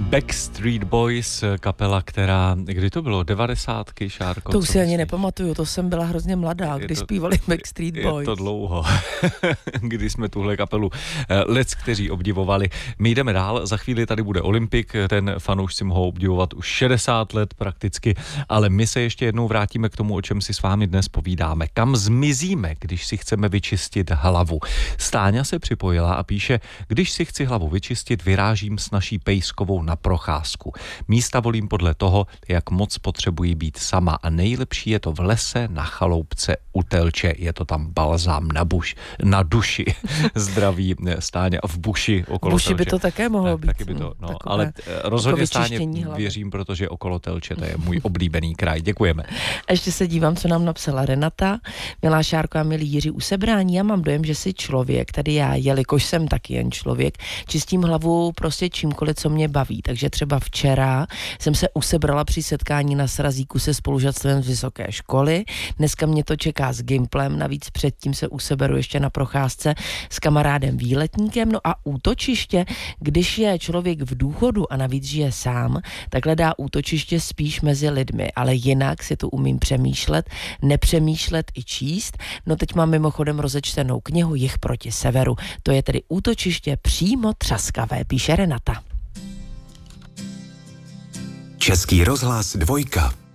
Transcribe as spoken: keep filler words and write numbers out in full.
Backstreet Boys, kapela, která, kdy to bylo, devadesátky, Šárko? To už si ani nepamatuju, to jsem byla hrozně mladá, když zpívali Backstreet Boys. Je to dlouho, kdy jsme tuhle kapelu lec, kteří obdivovali. My jdeme dál, za chvíli tady bude Olympik, ten fanoušci mohou obdivovat už šedesát let prakticky, ale my se ještě jednou vrátíme k tomu, o čem si s vámi dnes povídáme. Kam zmizíme, když si chceme vyčistit hlavu? Stáňa se připojila a píše, když si chci hlavu vyčistit, vyrážím s naší pejskovou na procházku. Místa volím podle toho, jak moc potřebuji být sama a nejlepší je to v lese, na chaloupce, u Telče, je to tam balzám na, buš, na duši. Zdraví Stáňa v buši okolo buši Telče. By to také mohlo tak, být. Taky by to, no, ale rozhodně Stáně věřím, protože okolo Telče, to je můj oblíbený kraj. Děkujeme. A ještě se dívám, co nám napsala Renata. Milá Šárko a milý Jiří, u sebrání já mám dojem, že si člověk, tady já, jelikož jsem taky jen člověk, čistím hlavu prostě čímkoliv, co mě baví. Takže třeba včera jsem se usebrala při setkání na srazíku se spolužáctvem z vysoké školy. Dneska mě to čeká s Gimplem, navíc předtím se useberu ještě na procházce s kamarádem výletníkem. No a útočiště, když je člověk v důchodu a navíc žije sám, tak hledá útočiště spíš mezi lidmi, ale jinak si tu umím přemýšlet, nepřemýšlet i číst. No teď mám mimochodem rozečtenou knihu Jih proti severu. To je tedy útočiště přímo třaskavé, píše Renata. Český rozhlas dvojka.